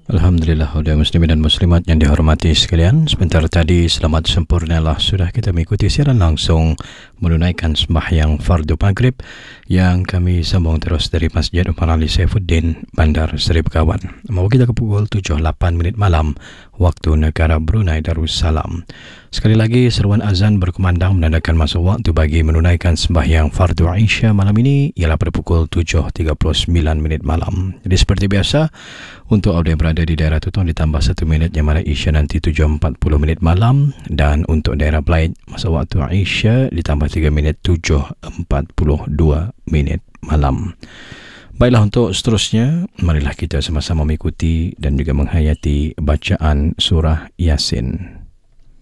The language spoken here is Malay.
Alhamdulillah, hadirin muslimin dan muslimat yang dihormati sekalian. Sebentar tadi selamat sempurnalah sudah kita mengikuti siaran langsung menunaikan sembahyang fardu maghrib yang kami sambung terus dari Masjid Umar Ali Saifuddin, Bandar Seri Begawan. Mau kita ke pukul 7.08 malam waktu negara Brunei Darussalam. Sekali lagi seruan azan berkumandang menandakan masa waktu bagi menunaikan sembahyang fardu Isya malam ini ialah pada pukul 7.39 malam. Jadi seperti biasa, untuk audio yang berada di daerah Tutong ditambah 1 minit yang mana Isya nanti 7.40 malam, dan untuk daerah Belait masa waktu Isya ditambah 3 minit 7.42 malam. Baiklah, untuk seterusnya marilah kita sama-sama mengikuti dan juga menghayati bacaan surah Yasin.